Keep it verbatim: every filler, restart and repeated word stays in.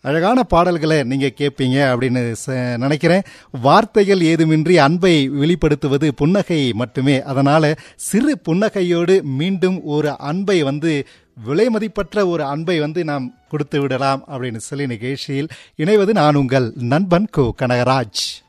அழகான பாடல்களை நீங்க கேட்பீங்க அப்படின்னு நினைக்கிறேன். வார்த்தைகள் ஏதுமின்றி அன்பை வெளிப்படுத்துவது புன்னகை மட்டுமே. அதனால சிறு புன்னகையோடு மீண்டும் ஒரு அன்பை வந்து விலை மதிப்பற்ற ஒரு அன்பை வந்து நாம் கொடுத்து விடலாம் அப்படின்னு சொல்லி நிகழ்ச்சியில் இணைவது நான் உங்கள் நண்பன் கோ கனகராஜ்.